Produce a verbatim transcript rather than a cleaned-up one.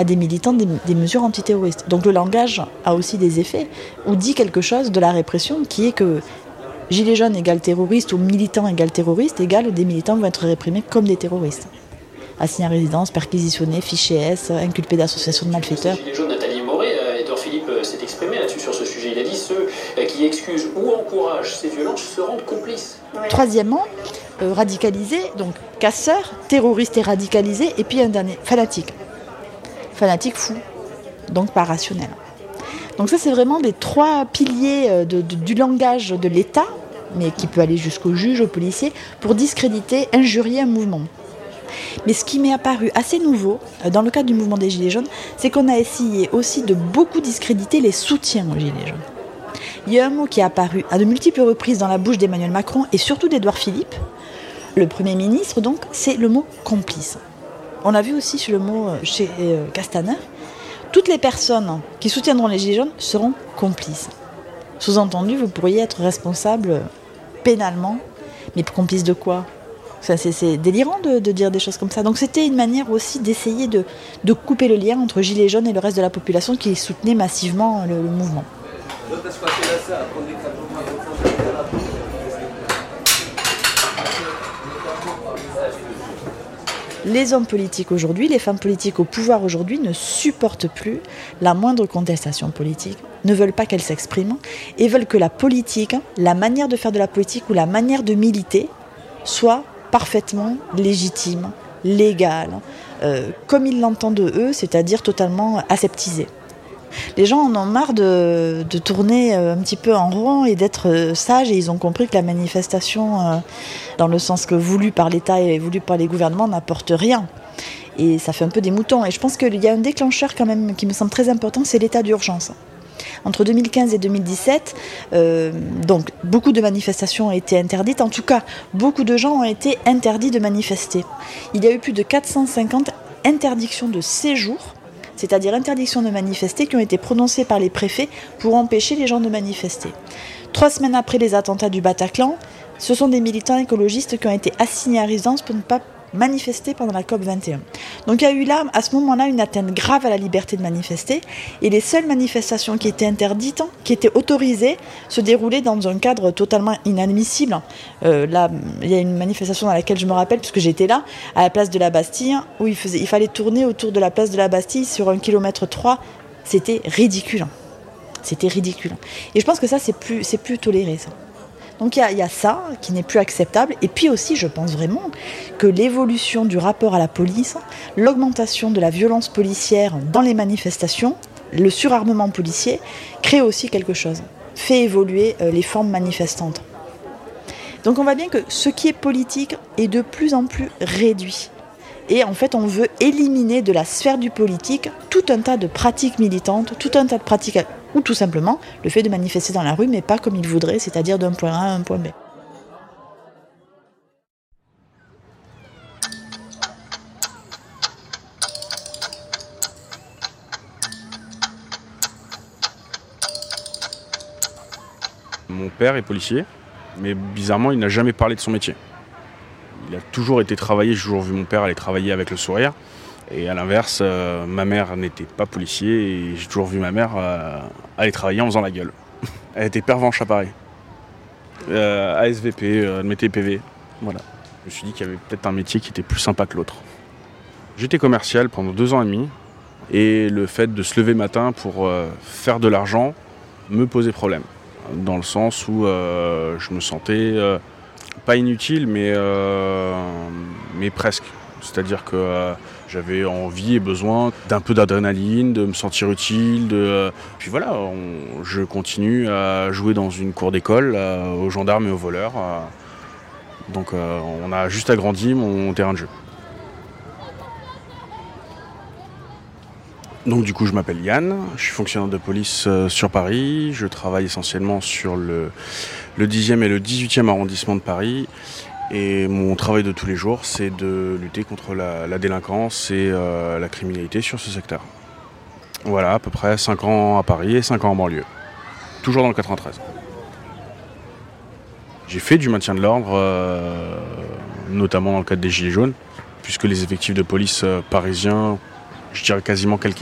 à des militants des, des mesures antiterroristes. Donc le langage a aussi des effets, ou dit quelque chose de la répression, qui est que gilets jaunes égale terroristes ou militants égale terroristes égale des militants vont être réprimés comme des terroristes. Assignés à résidence, perquisitionnés, fichés S, inculpés d'association de malfaiteurs. Gilets jaunes, Nathalie Moret, Edouard Philippe s'est exprimé là-dessus sur ce sujet. Il a dit ceux qui excusent ou encouragent ces violences se rendent complices. Ouais. Troisièmement, euh, radicalisés, donc casseurs, terroristes et radicalisés, et puis un dernier, fanatique. Fanatique fou, donc pas rationnel. Donc ça, c'est vraiment les trois piliers de, de, du langage de l'État, mais qui peut aller jusqu'au juge, aux policiers, pour discréditer, injurier un mouvement. Mais ce qui m'est apparu assez nouveau, dans le cadre du mouvement des Gilets jaunes, c'est qu'on a essayé aussi de beaucoup discréditer les soutiens aux Gilets jaunes. Il y a un mot qui est apparu à de multiples reprises dans la bouche d'Emmanuel Macron et surtout d'Edouard Philippe, le Premier ministre, donc, c'est le mot complice. On a vu aussi sur le mot chez euh, Castaner, toutes les personnes qui soutiendront les Gilets jaunes seront complices. Sous-entendu, vous pourriez être responsable pénalement, mais complice de quoi ? Ça, c'est, c'est délirant de, de dire des choses comme ça. Donc c'était une manière aussi d'essayer de, de couper le lien entre Gilets jaunes et le reste de la population qui soutenait massivement le, le mouvement. Les hommes politiques aujourd'hui, les femmes politiques au pouvoir aujourd'hui ne supportent plus la moindre contestation politique, ne veulent pas qu'elle s'exprime et veulent que la politique, la manière de faire de la politique ou la manière de militer soit parfaitement légitime, légale, euh, comme ils l'entendent eux, c'est-à-dire totalement aseptisée. Les gens en ont marre de, de tourner un petit peu en rond et d'être sages et ils ont compris que la manifestation, euh, dans le sens que voulu par l'État et voulu par les gouvernements, n'apporte rien. Et ça fait un peu des moutons. Et je pense qu'il y a un déclencheur quand même qui me semble très important, c'est l'état d'urgence. Entre deux mille quinze et deux mille dix-sept, euh, donc beaucoup de manifestations ont été interdites. En tout cas, beaucoup de gens ont été interdits de manifester. Il y a eu plus de quatre cent cinquante interdictions de séjour, c'est-à-dire interdictions de manifester, qui ont été prononcées par les préfets pour empêcher les gens de manifester. Trois semaines après les attentats du Bataclan, ce sont des militants écologistes qui ont été assignés à résidence pour ne pas manifester pendant la COP vingt et un. Donc il y a eu là, à ce moment-là, une atteinte grave à la liberté de manifester, et les seules manifestations qui étaient interdites, qui étaient autorisées, se déroulaient dans un cadre totalement inadmissible. Euh, là, il y a une manifestation dans laquelle je me rappelle, puisque j'étais là, à la place de la Bastille, où il, faisait, il fallait tourner autour de la place de la Bastille sur un kilomètre trois. C'était ridicule. C'était ridicule. Et je pense que ça, c'est plus, c'est plus toléré, ça. Donc il y, y a ça qui n'est plus acceptable. Et puis aussi, je pense vraiment que l'évolution du rapport à la police, l'augmentation de la violence policière dans les manifestations, le surarmement policier, crée aussi quelque chose, fait évoluer euh, les formes manifestantes. Donc on voit bien que ce qui est politique est de plus en plus réduit. Et en fait, on veut éliminer de la sphère du politique tout un tas de pratiques militantes, tout un tas de pratiques, ou tout simplement le fait de manifester dans la rue, mais pas comme ils voudraient, c'est-à-dire d'un point A à un point B. Mon père est policier, mais bizarrement, il n'a jamais parlé de son métier. Il a toujours été travaillé, j'ai toujours vu mon père aller travailler avec le sourire. Et à l'inverse, euh, ma mère n'était pas policier et j'ai toujours vu ma mère euh, aller travailler en faisant la gueule. Elle était pervenche à Paris. Euh, A S V P, euh, elle mettait P V. Voilà. Je me suis dit qu'il y avait peut-être un métier qui était plus sympa que l'autre. J'étais commercial pendant deux ans et demi. Et le fait de se lever matin pour euh, faire de l'argent me posait problème. Dans le sens où euh, je me sentais... Euh, pas inutile, mais, euh, mais presque. C'est-à-dire que euh, j'avais envie et besoin d'un peu d'adrénaline, de me sentir utile. De, euh, puis voilà, on, je continue à jouer dans une cour d'école, euh, aux gendarmes et aux voleurs. Euh, donc euh, on a juste agrandi mon terrain de jeu. Donc du coup, je m'appelle Yann, je suis fonctionnaire de police euh, sur Paris. Je travaille essentiellement sur le, le dixième et le dix-huitième arrondissement de Paris. Et mon travail de tous les jours, c'est de lutter contre la, la délinquance et euh, la criminalité sur ce secteur. Voilà, à peu près cinq ans à Paris et cinq ans en banlieue. Toujours dans le quatre-vingt-treize. J'ai fait du maintien de l'ordre, euh, notamment dans le cadre des Gilets jaunes, puisque les effectifs de police euh, parisiens je dirais quasiment quel